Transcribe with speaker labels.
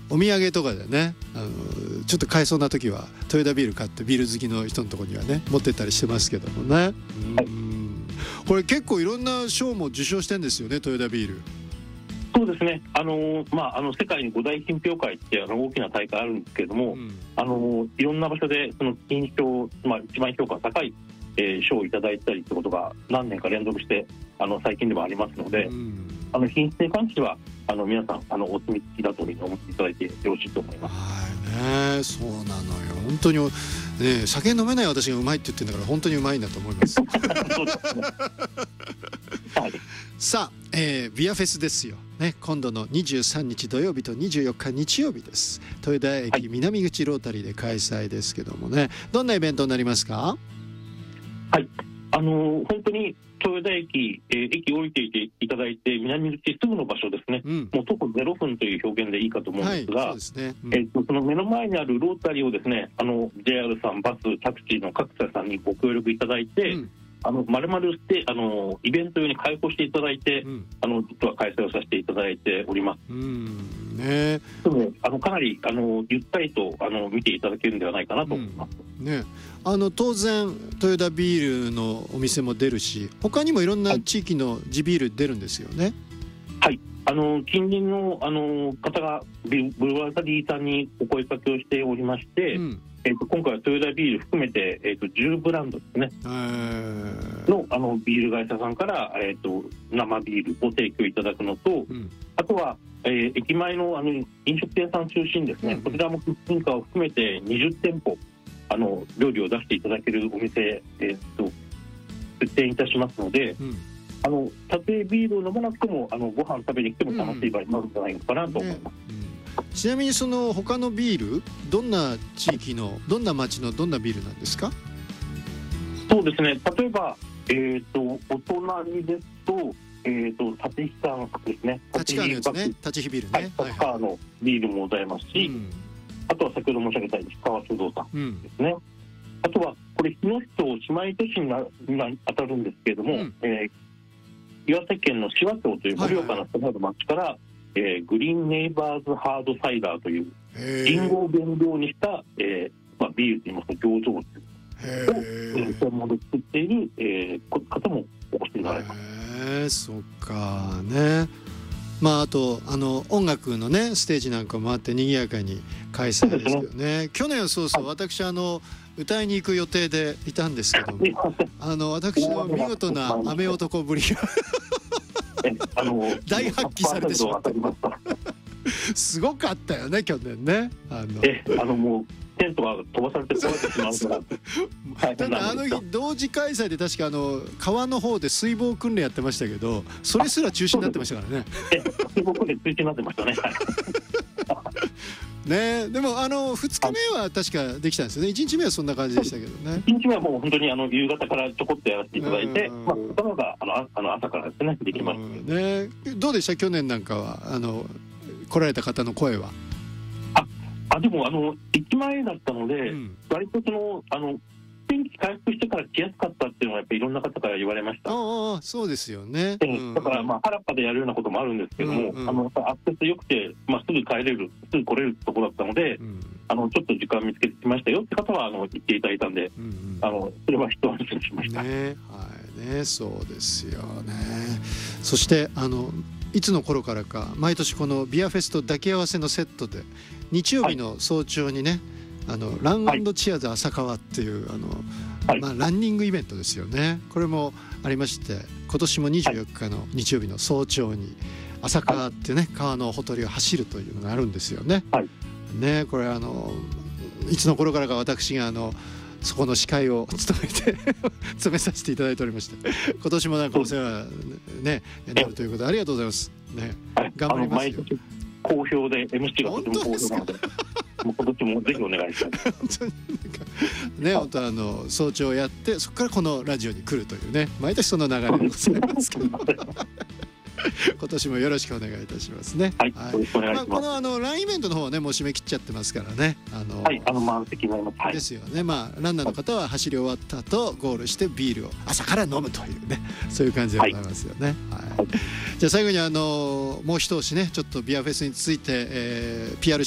Speaker 1: お土産とかでねちょっと買えそうな時は豊田ビール買ってビール好きの人のところにはね持ってったりしてますけどもね、はい、これ結構いろんな賞も受賞してんですよね豊田ビール。
Speaker 2: そうですね、世界に5大品評会って大きな大会あるんですけれども、いろんな場所でその金賞、一番評価が高い賞をいただいたりってことが何年か連続して最近でもありますので、品質に関しては皆さんお墨付きだというふうに思っていただいてよろしいと思います。
Speaker 1: はいね、そうなのよ本当に、ね、酒飲めない私がうまいって言ってるんだから本当にうまいんだと思いますそうですねはい、さあ、ビアフェスですよ、ね、今度の23日土曜日と24日日曜日です。豊田駅南口ロータリーで開催ですけどもね、どんなイベントになりますか？
Speaker 2: はい、本当に豊田駅、駅降りていただいて南口すぐの場所ですね、もう徒歩0分という表現でいいかと思うんですが、その目の前にあるロータリーをですねJR さん、バス、タクシーの各社さんにご協力いただいて、丸々してイベント用に開放していただいて、実は開催をさせていただいております。でもかなりゆったりと見ていただけるんではないかなと思います。
Speaker 1: 当然豊田ビールのお店も出るし他にもいろんな地域の地ビール出るんですよね。
Speaker 2: はい、近隣の方がブルワーリーさんにお声掛けをしておりまして、今回は豊田ビール含めて、10ブランドですねのビール会社さんから、生ビールを提供いただくのと、あとは、駅前の飲食店さん中心ですね、こちらもキッチンカーを含めて20店舗料理を出していただけるお店、出店いたしますので、たとえビールを飲まなくてもご飯食べに来ても楽しい場合になるんじゃないのかなと思います。
Speaker 1: ちなみにその他のビールどんな地域のどんな町のどんなビールなんですか？
Speaker 2: そうですね、例えば、お隣ですと、立飛さんですね、
Speaker 1: 立川のやつね、立飛ビールね、
Speaker 2: 立川のビールもございますし、あとは先ほど申し上げた石川酒造さんですね、あとはこれ日野市と姉妹都市に当たるんですけれども、岩手県の紫波町という盛岡の狭い町から、グリーンネイバーズハードサイダーというリンゴを原料にした、ビールといいますか醸造酒を専門で作っている、方もお越しになられます。
Speaker 1: そっかね。あと音楽のねステージなんかもあって賑やかに開催ですよね。去年は私歌いに行く予定でいたんですけども私の見事な雨男ぶりが大発揮されてしまったすごかったよね去年ね。
Speaker 2: もうテントが飛ばされて壊れてしまうから
Speaker 1: ただ日同時開催で確か川の方で水防訓練やってましたけどそれすら中止になってましたからね。
Speaker 2: 水防訓練中止になってましたね
Speaker 1: ね、でも2日目は確かできたんですよね。1日目はそんな感じでしたけどね。
Speaker 2: 1日目はもう本当に夕方からちょこっとやらせていただいて、他のが朝からですねできました
Speaker 1: ね。どうでした去年なんかは来られた方の声は？
Speaker 2: でも駅前だったので、割と天気回復してから来やすかったっていうのはやっぱりいろんな方から言われました。
Speaker 1: そうですよね。
Speaker 2: だから原っぱでやるようなこともあるんですけども、アクセス良くて、すぐ帰れるすぐ来れるところだったので、ちょっと時間見つけてきましたよって方は言っていただいたんで、それは一安心しました。
Speaker 1: そうですよね。そしていつの頃からか毎年このビアフェスと抱き合わせのセットで日曜日の早朝にね、ラン&チアーズ浅川っていうランニングイベントですよね。これもありまして今年も24日の日曜日の早朝に浅川ってね川のほとりを走るというのがあるんですよね。これいつの頃からか私がそこの司会を務めさせていただいておりまして今年もなんかお世話ねなるということでありがとうございますね。頑張りますよ。
Speaker 2: 好評で MC がとても好評なので今年もぜひお願いしたい
Speaker 1: 本当早朝やってそこからこのラジオに来るというね毎年その流れでございますけど今年もよろしくお願いいたしますね。
Speaker 2: よろしくお願いします。
Speaker 1: このランイベントの方はねもう締め切っちゃってますからね。
Speaker 2: 満席になります。です
Speaker 1: よね。ランナーの方は走り終わった後ゴールしてビールを朝から飲むというねそういう感じでございますよね。じゃあ最後にもう一押しねちょっとビアフェスについて、PR